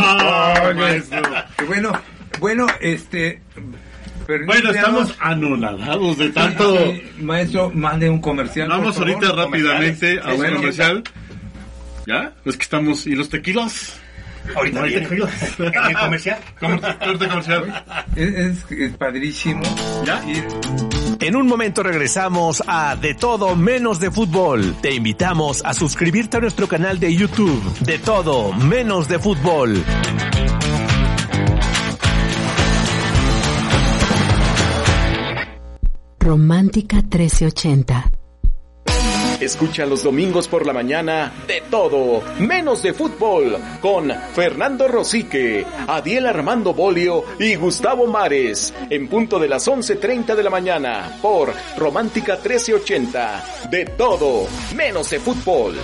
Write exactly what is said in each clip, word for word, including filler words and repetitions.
Oh, maestro. Bueno, bueno, este... Bueno, estamos anonadados de tanto... Maestro, mande un comercial. Vamos ahorita rápidamente a un comercial. ¿Ya? Es que estamos... ¿Y los tequilas? Ahorita no hay viene. tequilas. ¿En el comercial? Corte comercial. Es, es, es padrísimo. ¿Ya? Y... En un momento regresamos a De Todo Menos de Fútbol. Te invitamos a suscribirte a nuestro canal de YouTube, De Todo Menos de Fútbol. Romántica trece ochenta. Escucha los domingos por la mañana De Todo Menos de Fútbol con Fernando Rosique, Adiel Armando Bolio y Gustavo Mares en punto de las once treinta de la mañana por Romántica trece ochenta. De Todo Menos de Fútbol.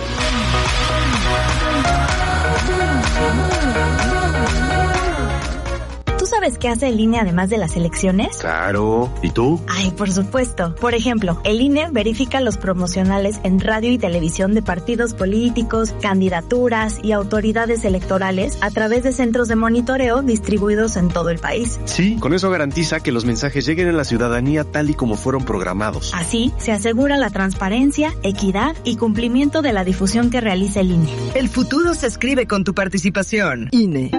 ¿Tú sabes qué hace el I N E además de las elecciones? Claro. ¿Y tú? Ay, por supuesto. Por ejemplo, el I N E verifica los promocionales en radio y televisión de partidos políticos, candidaturas y autoridades electorales a través de centros de monitoreo distribuidos en todo el país. Sí, con eso garantiza que los mensajes lleguen a la ciudadanía tal y como fueron programados. Así, se asegura la transparencia, equidad y cumplimiento de la difusión que realiza el I N E. El futuro se escribe con tu participación. I N E.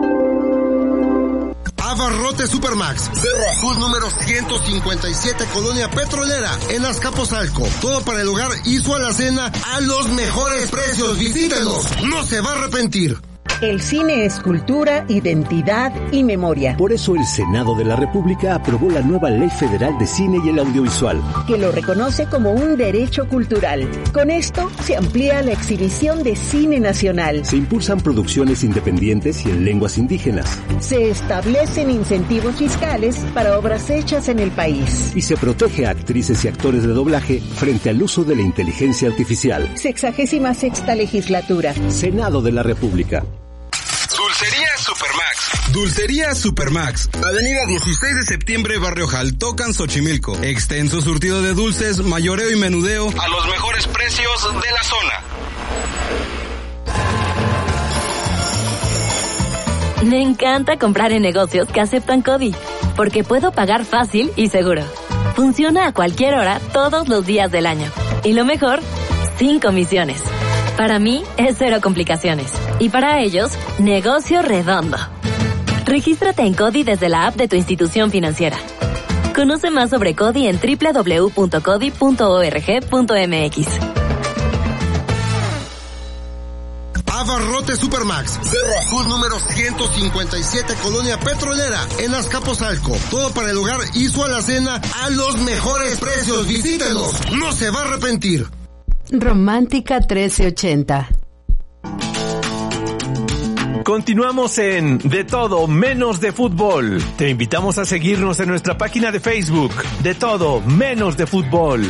Abarrotes Supermax, Veracruz número ciento cincuenta y siete, Colonia Petrolera, en Azcapotzalco. Todo para el hogar y su alacena a los mejores precios. Visítenos, no se va a arrepentir. El cine es cultura, identidad y memoria. Por eso el Senado de la República aprobó la nueva Ley Federal de Cine y el Audiovisual, que lo reconoce como un derecho cultural. Con esto se amplía la exhibición de cine nacional. Se impulsan producciones independientes y en lenguas indígenas. Se establecen incentivos fiscales para obras hechas en el país. Y se protege a actrices y actores de doblaje frente al uso de la inteligencia artificial. Sexagésima sexta legislatura. Senado de la República. Dulcería Supermax. Dulcería Supermax. Avenida dieciséis de septiembre, Barrio Jaltocan, Xochimilco. Extenso surtido de dulces, mayoreo y menudeo a los mejores precios de la zona. Me encanta comprar en negocios que aceptan CODI, porque puedo pagar fácil y seguro. Funciona a cualquier hora, todos los días del año. Y lo mejor, sin comisiones. Para mí es cero complicaciones. Y para ellos, negocio redondo. Regístrate en CODI desde la app de tu institución financiera. Conoce más sobre CODI en doble u doble u doble u punto codi punto org punto m x. Abarrotes Supermax, Veracruz número ciento cincuenta y siete, Colonia Petrolera, en Azcapotzalco. Todo para el hogar y su alacena a los mejores precios. Visítenos, no se va a arrepentir. Romántica trece ochenta. Continuamos en De Todo Menos de Fútbol. Te invitamos a seguirnos en nuestra página de Facebook, De Todo Menos de Fútbol.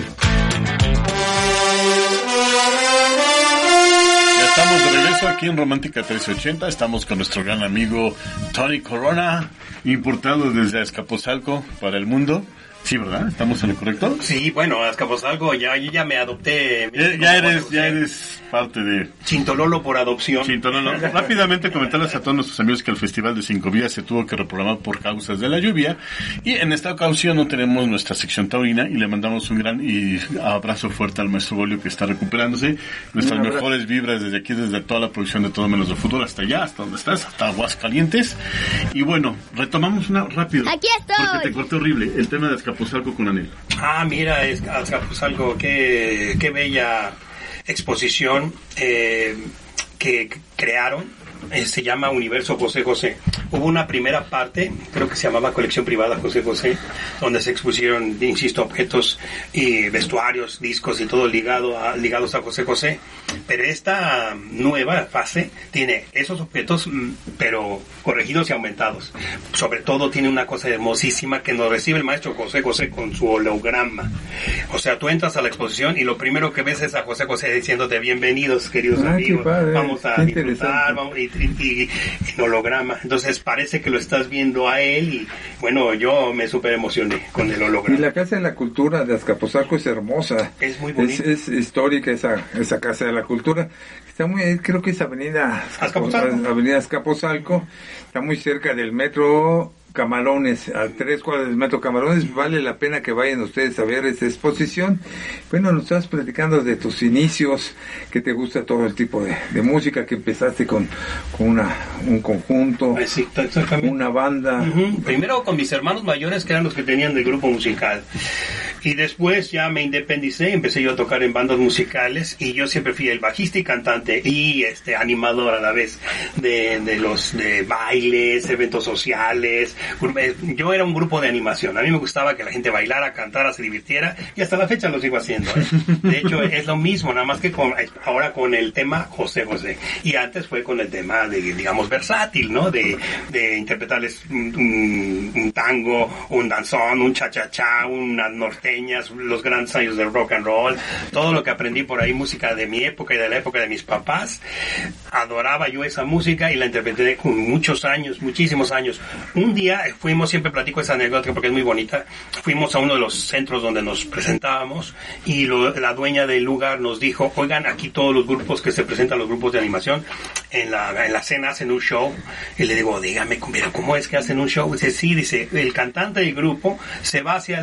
Ya estamos de regreso aquí en Romántica trece ochenta. Estamos con nuestro gran amigo Tony Corona, importado desde Azcapotzalco para el mundo. Sí, ¿verdad? ¿Estamos en lo correcto? Sí, bueno, Azcapotzalco, ya, yo ya me adopté. Ya, ya eres, ya eres parte de... Chintololo por adopción. Chintololo. Rápidamente comentarles a todos nuestros amigos que el Festival de Cinco Vías se tuvo que reprogramar por causas de la lluvia. Y en esta ocasión no tenemos nuestra sección taurina y le mandamos un gran y abrazo fuerte al maestro Bolio que está recuperándose. Nuestras mejores vibras desde aquí, desde toda la producción de Todo Menos de Fútbol hasta allá, hasta donde estás, hasta Aguascalientes. Y bueno, retomamos una rápido. Aquí estoy. Porque te corté horrible el tema de Azcapotzalco con Anel. Ah, mira, es Azcapotzalco, qué, qué bella exposición eh, que crearon. Eh, se llama Universo José José. Hubo una primera parte, creo que se llamaba Colección Privada José José, donde se expusieron, insisto, objetos y vestuarios, discos y todo ligado a, ligados a José José. Pero esta nueva fase tiene esos objetos, pero corregidos y aumentados. Sobre todo tiene una cosa hermosísima que nos recibe el maestro José José con su holograma. O sea, tú entras a la exposición y lo primero que ves es a José José diciéndote bienvenidos, queridos ah, amigos. Vamos a disfrutar, vamos, y y, y, en holograma. Entonces parece que lo estás viendo a él y bueno, yo me súper emocioné con el holograma. Y la Casa de la Cultura de Azcapotzalco es hermosa. Es muy bonita. Es, es histórica esa, esa Casa de la Cultura. Está muy, creo que es Avenida Azcapotzalco. Avenida Azcapotzalco. Está muy cerca del metro Camarones, a tres cuadras del metro Camarones. Vale la pena que vayan ustedes a ver esta exposición. Bueno, nos estabas platicando de tus inicios, que te gusta todo el tipo de, de música, que empezaste con, con una, un conjunto, sí, una banda. Uh-huh. Primero con mis hermanos mayores, que eran los que tenían del grupo musical. Y después ya me independicé, empecé yo a tocar en bandas musicales y yo siempre fui el bajista y cantante y este animador a la vez de, de los de bailes, eventos sociales. Yo era un grupo de animación, a mí me gustaba que la gente bailara, cantara, se divirtiera y hasta la fecha lo sigo haciendo, ¿eh? De hecho es lo mismo, nada más que con, ahora con el tema José José, y antes fue con el tema de, digamos, versátil, ¿no? De, de interpretarles un, un, un tango, un danzón, un cha-cha-cha, unas norteñas, los grandes años del rock and roll, todo lo que aprendí por ahí, música de mi época y de la época de mis papás. Adoraba yo esa música y la interpreté con muchos años, muchísimos años. Un día fuimos, siempre platico esa anécdota porque es muy bonita, fuimos a uno de los centros donde nos presentábamos y lo, la dueña del lugar nos dijo, oigan, aquí todos los grupos que se presentan, los grupos de animación, en la, en la cena hacen un show. Y le digo, dígame, ¿cómo es que hacen un show? Dice, sí, dice, el cantante del grupo se va hacia